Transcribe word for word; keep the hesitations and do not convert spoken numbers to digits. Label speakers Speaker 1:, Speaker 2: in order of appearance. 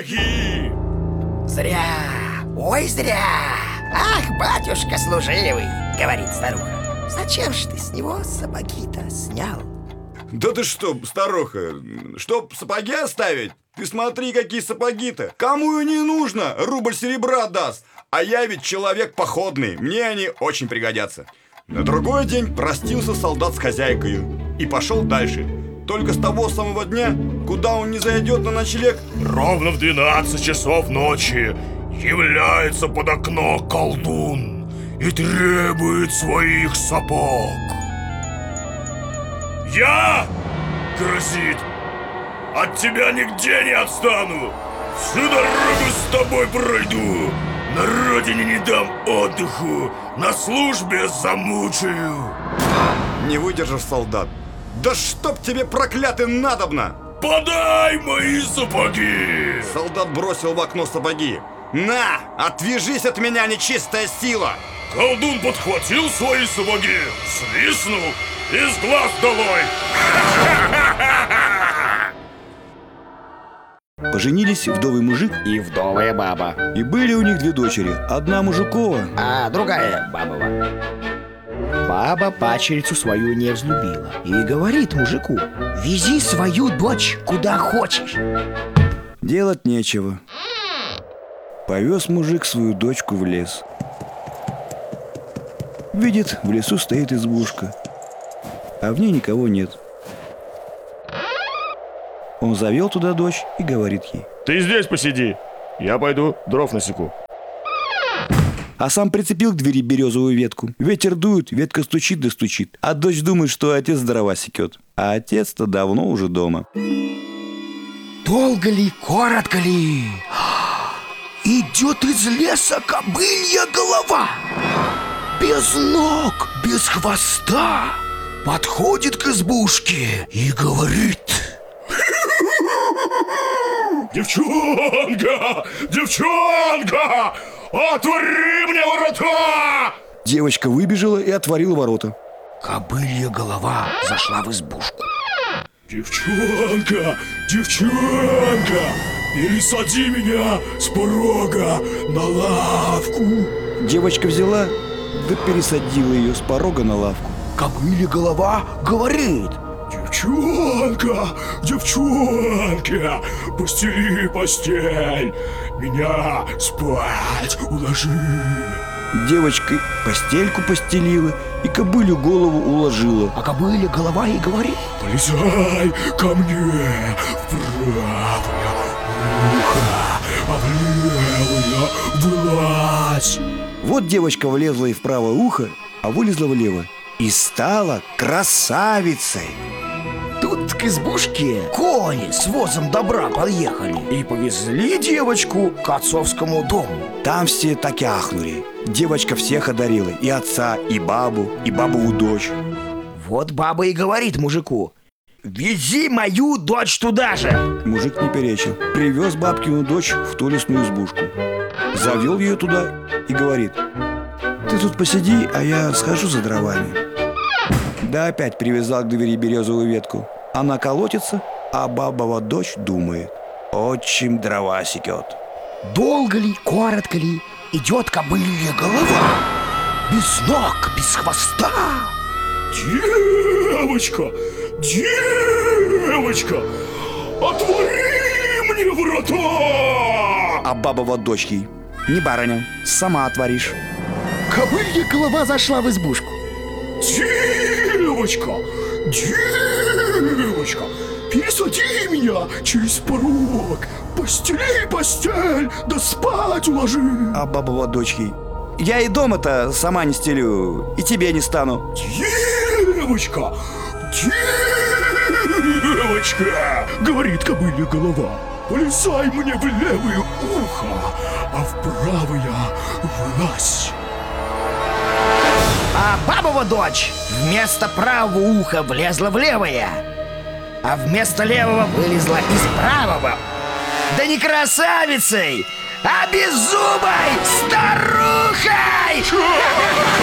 Speaker 1: сапоги!
Speaker 2: Зря, ой, зря. Ах, батюшка служивый, говорит старуха. Зачем ж ты с него сапоги-то снял?
Speaker 1: Да ты что, старуха, чтоб сапоги оставить? Ты смотри, какие сапоги-то. Кому и не нужно, рубль серебра даст. А я ведь человек походный, мне они очень пригодятся. На другой день простился солдат с хозяйкой и пошел дальше. Только с того самого дня, куда он не зайдет на ночлег,
Speaker 3: ровно в двенадцать часов ночи является под окно колдун и требует своих сапог. Я, грозит, от тебя нигде не отстану. Всю дорогу с тобой пройду. На родине не дам отдыху, на службе замучаю.
Speaker 1: не выдержав солдат. Да чтоб тебе, проклятый, надобно!
Speaker 3: Подай мои сапоги!
Speaker 1: Солдат бросил в окно сапоги. На, отвяжись от меня, нечистая сила!
Speaker 3: Колдун подхватил свои сапоги, свистнул и с глаз долой.
Speaker 4: Поженились вдовый мужик
Speaker 2: И вдовая баба,
Speaker 4: и были у них две дочери. Одна мужикова,
Speaker 2: а другая бабова. Баба пачерицу свою не взлюбила и говорит мужику: вези свою дочь куда хочешь.
Speaker 4: делать нечего. Повез мужик свою дочку в лес. Видит, в лесу стоит избушка, а в ней никого нет. Он завел туда дочь и говорит ей:
Speaker 3: Ты здесь посиди, я пойду дров насеку.
Speaker 4: а сам прицепил к двери березовую ветку. Ветер дует, ветка стучит да стучит. А дочь думает, что отец дрова секет. А отец-то давно уже дома.
Speaker 2: Долго ли, коротко ли, идет из леса кобылья голова, без ног, без хвоста, подходит к избушке и говорит:
Speaker 3: Девчонка! Девчонка! Отвори мне ворота!
Speaker 4: Девочка выбежала и отворила ворота.
Speaker 2: кобылья голова зашла в избушку.
Speaker 3: Девчонка! Девчонка! Пересади меня с порога на лавку!
Speaker 4: Девочка взяла, да пересадила ее с порога на лавку.
Speaker 2: Кобылья голова говорит:
Speaker 3: Девчонка! Девчонка! Постели постель! Меня спать уложи!
Speaker 4: Девочка постельку постелила и кобылю голову уложила.
Speaker 2: а кобылья голова и говорит:
Speaker 3: Полезай ко мне в правое ухо, а в левое вылазь!
Speaker 4: Вот девочка влезла и в правое ухо, а вылезла влево. И стала красавицей.
Speaker 2: Тут к избушке кони с возом добра подъехали и повезли девочку к отцовскому дому.
Speaker 4: Там все так и ахнули. Девочка всех одарила. И отца, и бабу, и бабову дочь.
Speaker 2: Вот баба и говорит мужику: вези мою дочь туда же.
Speaker 4: Мужик не перечил. Привез бабкину дочь в ту лесную избушку. Завел ее туда и говорит: ты тут посиди, а я схожу за дровами. Да опять привязал к двери березовую ветку. Она колотится, а бабова дочь думает: отчим дрова секет.
Speaker 2: Долго ли, коротко ли, идет кобылья голова, без ног, без хвоста.
Speaker 3: Девочка! Девочка! Отвори мне ворота!
Speaker 4: А бабова дочь ей: не барыня, сама отворишь.
Speaker 2: Кобылья голова зашла в избушку.
Speaker 3: Девочка! Девочка! Пересади меня через порог! Постели постель, да спать уложи!
Speaker 4: А бабова дочь ей: я и дома-то сама не стелю, и тебе не стану.
Speaker 3: Девочка! Девочка! Говорит кобылья голова. Полезай мне в левое ухо, а в правое вылазь.
Speaker 2: А бабова дочь вместо правого уха влезла в левое, а вместо левого вылезла из правого. Да не красавицей, а беззубой старухой!